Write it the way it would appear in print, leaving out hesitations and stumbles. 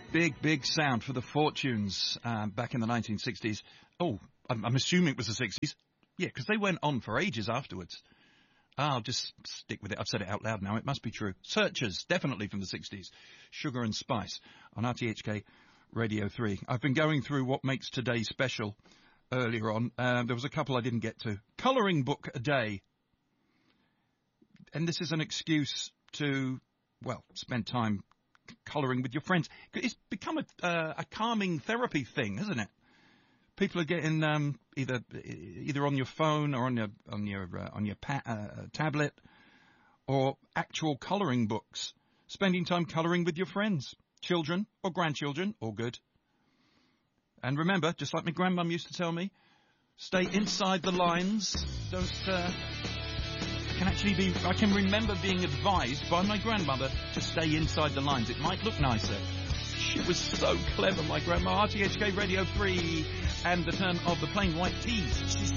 Big sound for the Fortunes back in the 1960s. Oh, I'm assuming it was the 60s. Yeah, because they went on for ages afterwards. I'll just stick with it. I've said it out loud now. It must be true. Searchers, definitely from the 60s. Sugar and Spice on RTHK Radio 3. I've been going through what makes today special earlier on. There was a couple I didn't get to. Colouring book a day. And this is an excuse to, well, spend time colouring with your friends. It's become a calming therapy thing, hasn't it? People are getting either on your phone or on your tablet, or actual colouring books. Spending time colouring with your friends, children or grandchildren, all good. And remember, just like my grandmum used to tell me, stay inside the lines. I can remember being advised by my grandmother to stay inside the lines. It might look nicer. She was so clever, my grandma. RTHK Radio 3 and the turn of the Plain White Tees.